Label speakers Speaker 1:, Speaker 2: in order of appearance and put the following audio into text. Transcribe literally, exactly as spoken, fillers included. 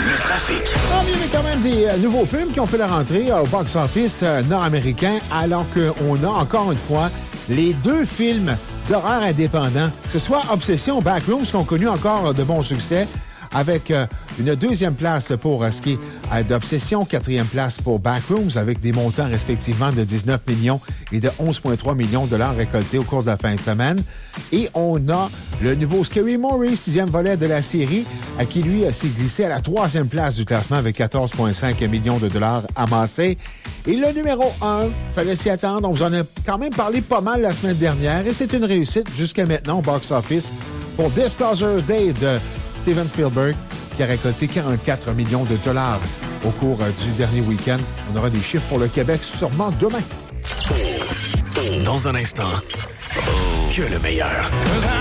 Speaker 1: Le trafic.
Speaker 2: Ah, il y a quand même des euh, nouveaux films qui ont fait leur entrée euh, au box-office euh, nord-américain, alors qu'on a encore une fois les deux films d'horreur indépendants, que ce soit Obsession ou Backrooms, qui ont connu encore de bons succès, avec euh, une deuxième place pour euh, ce qui est euh, d'Obsession, quatrième place pour Backrooms, avec des montants respectivement de dix-neuf millions et de onze virgule trois millions de dollars récoltés au cours de la fin de semaine. Et on a le nouveau Scary Movie, sixième volet de la série, à qui, lui, euh, s'est glissé à la troisième place du classement avec quatorze virgule cinq millions de dollars amassés. Et le numéro un, fallait s'y attendre, on vous en a quand même parlé pas mal la semaine dernière, et c'est une réussite jusqu'à maintenant au box-office pour Disclosure Day de Steven Spielberg, qui a récolté quarante-quatre millions de dollars au cours du dernier week-end. On aura des chiffres pour le Québec sûrement demain.
Speaker 1: Dans un instant, que le meilleur.